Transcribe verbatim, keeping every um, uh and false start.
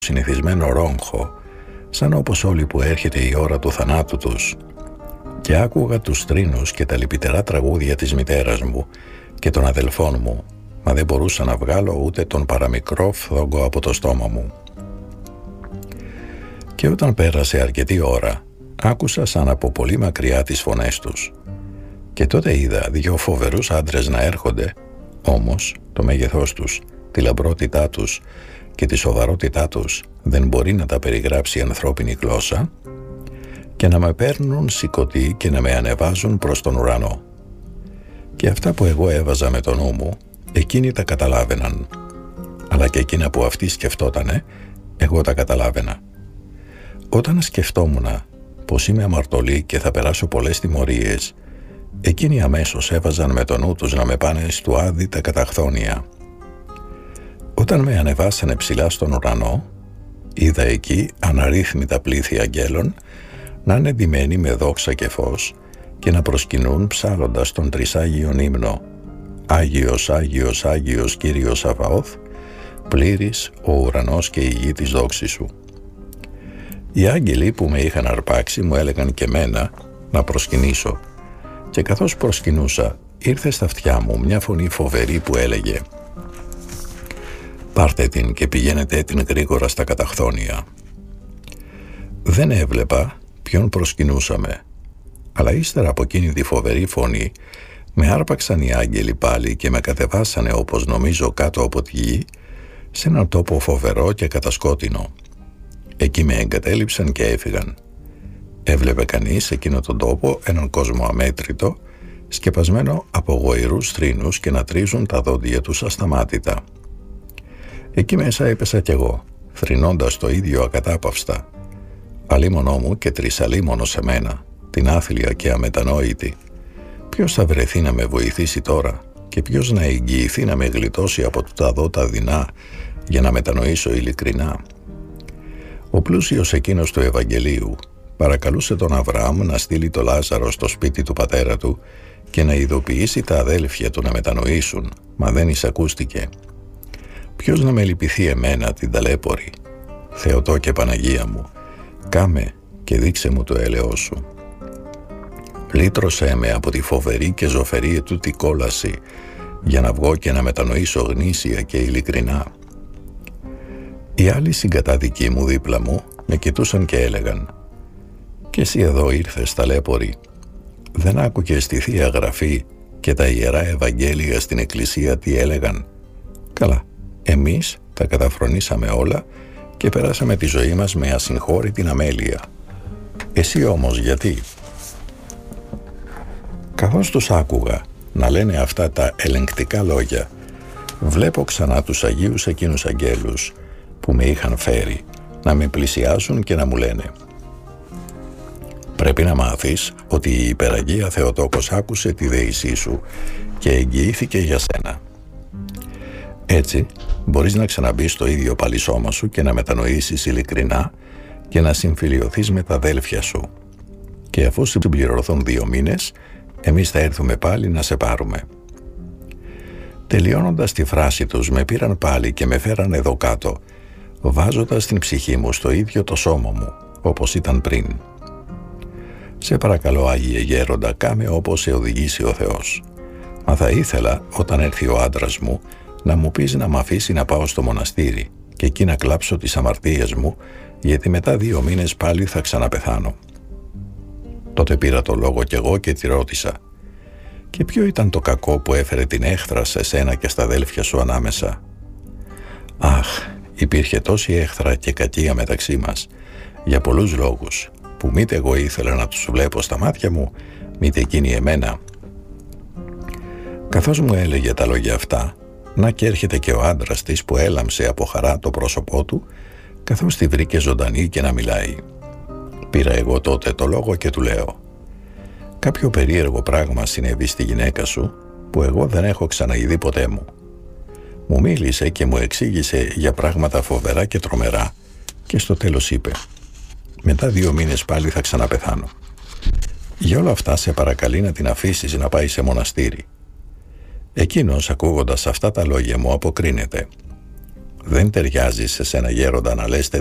συνηθισμένο ρόγχο, σαν όπως όλοι που έρχεται η ώρα του θανάτου τους, και άκουγα τους τρίνους και τα λυπητερά τραγούδια της μητέρας μου και των αδελφών μου, μα δεν μπορούσα να βγάλω ούτε τον παραμικρό φθόγκο από το στόμα μου. Και όταν πέρασε αρκετή ώρα, άκουσα σαν από πολύ μακριά τις φωνές τους. Και τότε είδα δύο φοβερούς άντρες να έρχονται, όμως το μέγεθός τους, τη λαμπρότητά τους και τη σοβαρότητά τους δεν μπορεί να τα περιγράψει η ανθρώπινη γλώσσα, και να με παίρνουν σηκωτή και να με ανεβάζουν προς τον ουρανό. Και αυτά που εγώ έβαζα με το νου μου, εκείνοι τα καταλάβαιναν. Αλλά και εκείνα που αυτοί σκεφτότανε, εγώ τα καταλάβαινα. Όταν σκεφτόμουν πως είμαι αμαρτωλή και θα περάσω πολλές τιμωρίες, εκείνοι αμέσως έβαζαν με το νου τους να με πάνε στου Άδη τα καταχθόνια. Όταν με ανεβάσανε ψηλά στον ουρανό, είδα εκεί αναρρύθμιτα πλήθη αγγέλων να είναι ντυμένοι με δόξα και φως και να προσκυνούν ψάλλοντας τον τρισάγιον ύμνο «Άγιος, Άγιος, Άγιος Κύριος Σαβαώθ, πλήρης ο ουρανός και η γη της δόξης σου». Οι άγγελοι που με είχαν αρπάξει μου έλεγαν και μένα να προσκυνήσω, και καθώς προσκυνούσα ήρθε στα αυτιά μου μια φωνή φοβερή που έλεγε «Πάρτε την και πηγαίνετε την γρήγορα στα καταχθόνια». Δεν έβλεπα ποιον προσκυνούσαμε, αλλά ύστερα από εκείνη τη φοβερή φωνή με άρπαξαν οι άγγελοι πάλι και με κατεβάσανε, όπως νομίζω, κάτω από τη γη, σε έναν τόπο φοβερό και κατασκότεινο. Εκεί με εγκατέλειψαν και έφυγαν. Έβλεπε κανείς σε εκείνο τον τόπο έναν κόσμο αμέτρητο, σκεπασμένο από γοηρούς θρήνους και να τρίζουν τα δόντια τους ασταμάτητα. Εκεί μέσα έπεσα κι εγώ, θρηνώντας το ίδιο ακατάπαυστα. Αλίμονό μου και τρισαλίμονο σε μένα, την άθλια και αμετανόητη. Ποιος θα βρεθεί να με βοηθήσει τώρα και ποιος να εγγυηθεί να με γλιτώσει από τούτα δω τα δεινά για να μετανοήσω ειλικρινά. Ο πλούσιος εκείνος του Ευαγγελίου παρακαλούσε τον Αβραάμ να στείλει το Λάζαρο στο σπίτι του πατέρα του και να ειδοποιήσει τα αδέλφια του να μετανοήσουν, μα δεν εισακούστηκε. Ποιος να με λυπηθεί εμένα την ταλέπορη? Θεοτό και Παναγία μου, κάμε και δείξε μου το έλεος σου. Λύτρωσέ με από τη φοβερή και ζωφερή ετούτη κόλαση, για να βγω και να μετανοήσω γνήσια και ειλικρινά. Οι άλλοι συγκατάδικοι μου δίπλα μου με κοιτούσαν και έλεγαν «Και εσύ εδώ ήρθες ταλέπορη? Δεν άκουγες τη Θεία Γραφή και τα Ιερά Ευαγγέλια στην Εκκλησία τι έλεγαν? Καλά, εμείς τα καταφρονήσαμε όλα και περάσαμε τη ζωή μας με ασυγχώρητη αμέλεια. Εσύ όμως γιατί?» Καθώς τους άκουγα να λένε αυτά τα ελεγκτικά λόγια, βλέπω ξανά τους Αγίους εκείνους αγγέλους που με είχαν φέρει να με πλησιάσουν και να μου λένε «Πρέπει να μάθεις ότι η Υπεραγία Θεοτόκος άκουσε τη δεήσή σου και εγγυήθηκε για σένα. Έτσι μπορείς να ξαναμπείς στο ίδιο πάλι σώμα σου και να μετανοήσεις ειλικρινά και να συμφιλιωθείς με τα αδέλφια σου. Και αφού συμπληρωθούν δύο μήνες, εμείς θα έρθουμε πάλι να σε πάρουμε». Τελειώνοντας τη φράση τους, με πήραν πάλι και με φέραν εδώ κάτω, βάζοντας την ψυχή μου στο ίδιο το σώμα μου, όπως ήταν πριν. «Σε παρακαλώ, Άγιε Γέροντα, κάμε όπως σε οδηγήσει ο Θεός. Μα θα ήθελα, όταν έρθει ο άντρας μου, να μου πεις να μ' αφήσει να πάω στο μοναστήρι και εκεί να κλάψω τις αμαρτίες μου, γιατί μετά δύο μήνες πάλι θα ξαναπεθάνω». Τότε πήρα το λόγο κι εγώ και τη ρώτησα «Και ποιο ήταν το κακό που έφερε την έχθρα σε σένα και στα αδέλφια σου ανάμεσα?» «Αχ, υπήρχε τόση έχθρα και κακία μεταξύ μας, για πολλούς λόγους, που μήτε εγώ ήθελα να τους βλέπω στα μάτια μου, μήτε εκείνη εμένα». Καθώς μου έλεγε τα λόγια αυτά, να και έρχεται και ο άντρας της που έλαμψε από χαρά το πρόσωπό του, καθώς τη βρήκε ζωντανή και να μιλάει. Πήρα εγώ τότε το λόγο και του λέω «Κάποιο περίεργο πράγμα συνέβη στη γυναίκα σου που εγώ δεν έχω ξαναειδεί ποτέ μου». Μου μίλησε και μου εξήγησε για πράγματα φοβερά και τρομερά και στο τέλος είπε «Μετά δύο μήνες πάλι θα ξαναπεθάνω. Για όλα αυτά σε παρακαλεί να την αφήσεις να πάει σε μοναστήρι». Εκείνος, ακούγοντας αυτά τα λόγια μου, αποκρίνεται Δεν ταιριάζει σε σένα γέροντα να λες